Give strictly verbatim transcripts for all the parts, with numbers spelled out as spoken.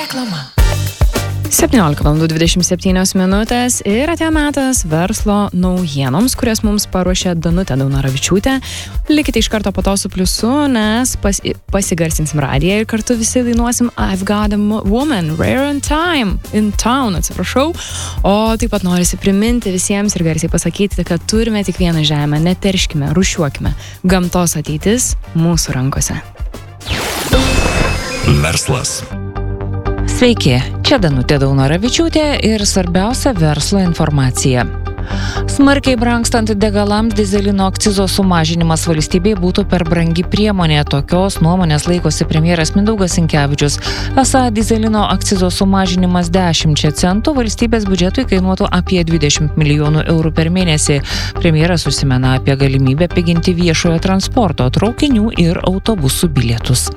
Reklama. septyniolika valandų dvidešimt septynios minutės ir atėjo metas verslo naujienoms, kurias mums paruošė Danutė Daunoravičiūtė. Likite iš karto po to su pliusu, nes pas, pasigarsinsim radiją ir kartu visi dainuosim I've Got a Woman, Rare in Time, in Town, atsiprašau. O taip pat norisi priminti visiems ir garsiai pasakyti, kad turime tik vieną žemę, neterškime, rūšiuokime. Gamtos ateitis mūsų rankose. Verslas. Sveiki, čia Danutė Daunoravičiūtė ir svarbiausia verslo informacija. Smarkiai brangstant degalams dyzelino akcizo sumažinimas valstybei būtų per brangi priemonė. Tokios nuomonės laikosi premjeras Mindaugas Sinkevičius. Esą dyzelino akcizo sumažinimas dešimčia centų valstybės biudžetui kainuotų apie dvidešimt milijonų eurų per mėnesį. Premjeras užsimena apie galimybę piginti viešojo transporto, traukinių ir autobusų bilietus.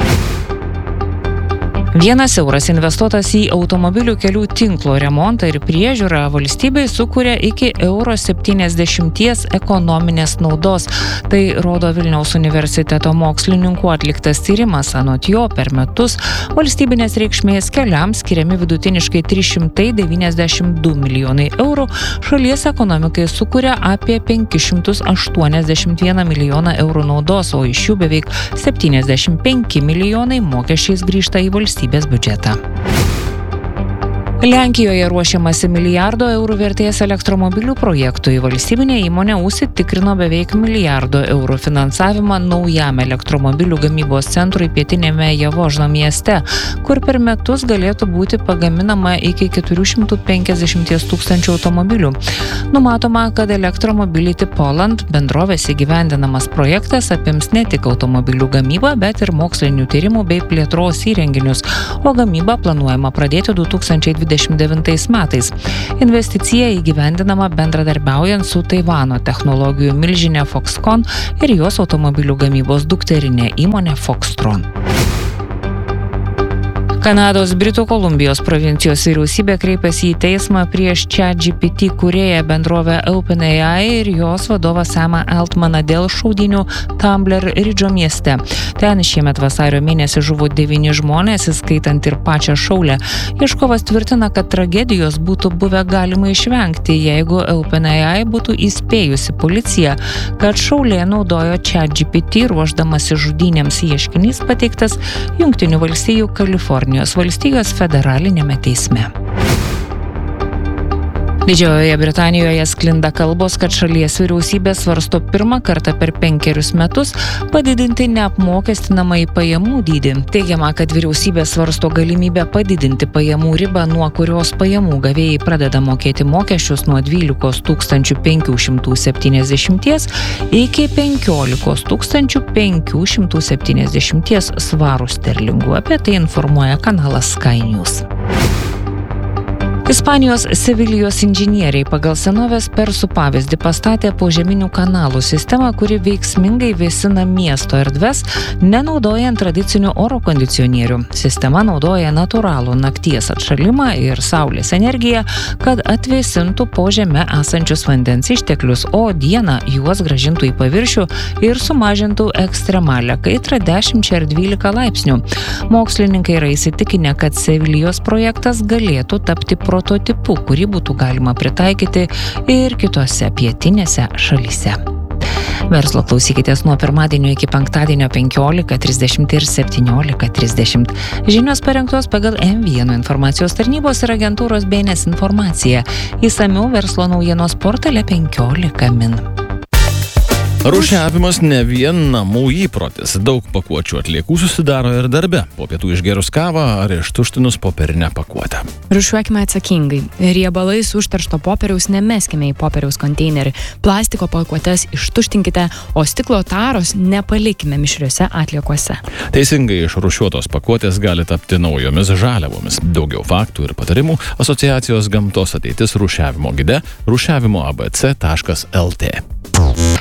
Vienas euras investuotas į automobilių kelių tinklo remontą ir priežiūrą valstybei sukuria iki euro septyniasdešimties ekonominės naudos. Tai rodo Vilniaus universiteto mokslininkų atliktas tyrimas. Anot jo, per metus valstybinės reikšmės keliams skiriami vidutiniškai trys šimtai devyniasdešimt du milijonai eurų, šalies ekonomikai sukuria apie penkis šimtus aštuoniasdešimt vieną milijoną eurų naudos, o iš jų beveik septyniasdešimt penki milijonai mokesčiais grįžta į valstybę. biudžetą. Lenkijoje ruošiamasi milijardo eurų vertės elektromobilių projektui. Valstybinė įmonė užsitikrino beveik milijardo eurų finansavimą naujam elektromobilių gamybos centrui pietinėme Javožno mieste, kur per metus galėtų būti pagaminama iki keturių šimtų penkiasdešimt tūkstančių automobilių. Numatoma, kad Electromobility Poland bendrovės įgyvendinamas projektas apims ne tik automobilių gamybą, bet ir mokslinių tyrimų bei plėtros įrenginius, o gamybą planuojama pradėti du tūkstančiai dvidešimt devintais metais. Investicija įgyvendinama bendradarbiaujant su Taivano technologijų milžinė Foxconn ir jos automobilių gamybos dukterinė įmonė Foxtron. Kanados Britų Kolumbijos provincijos vyriausybė kreipėsi į teismą prieš ChatGPT kūrėją bendrovę OpenAI ir jos vadovą Samą Altmaną dėl šaudynių Tumbler Ridžo mieste. Ten šiemet vasario mėnesį žuvo devyni žmonės, įskaitant ir pačią šaulę. Ieškovas tvirtina, kad tragedijos būtų buvę galima išvengti, jeigu OpenAI būtų įspėjusi policiją, kad šaulė naudojo ChatGPT ruošdamasi žudynėms. Ieškinys pateiktas Jungtinių valstijų Kalifornijos valstijos federalinėme teisme. Didžiojoje Britanijoje sklinda kalbos, kad šalies vyriausybė svarsto pirmą kartą per penkerius metus padidinti neapmokestinamąjį pajamų dydį. Teigiama, kad vyriausybė svarsto galimybę padidinti pajamų ribą, nuo kurios pajamų gavėjai pradeda mokėti mokesčius nuo dvylikos tūkstančių penkių šimtų septyniasdešimties iki penkiolikos tūkstančių penkių šimtų septyniasdešimties svarų sterlingų. Apie tai informuoja kanalas Sky News. Ispanijos Sevilijos inžinieriai pagal senovės persų pavyzdį pastatė požeminių kanalų sistemą, kuri veiksmingai vėsina miesto erdves, nenaudojant tradicinių oro kondicionierių. Sistema naudoja natūralų nakties atšalimą ir saulės energiją, kad atvėsintų po žeme esančius vandens išteklius, o dieną juos grąžintų į paviršių ir sumažintų ekstremalią kaitrą dešimčia ar dvylika laipsnių. Mokslininkai yra įsitikinę, kad Sevilijos projektas galėtų tapti prototipu, kurį būtų galima pritaikyti ir kitose pietinėse šalyse. Verslo klausykitės nuo pirmadienio iki penktadienio penkiolika trisdešimt ir septyniolika trisdešimt. Žinios parengtos pagal M vienas informacijos tarnybos ir agentūros B N S informaciją. Įsamiau verslo naujienos portale penkiolika min. Rūšiavimas ne vien namų įprotis. Daug pakuočių atliekų susidaro ir darbe. Po pietų išgerus kavą ar ištuštinus popierinę pakuotę. Rūšiuokime atsakingai. Riebalais užteršto popieriaus nemeskime į popieriaus konteinerį. Plastiko pakuotes ištuštinkite, o stiklo taros nepalikime mišriuose atliekuose. Teisingai išrūšiuotos pakuotės gali tapti naujomis žaliavomis. Daugiau faktų ir patarimų asociacijos Gamtos ateitis rūšiavimo gide rūšiavimo a b c taškas l t.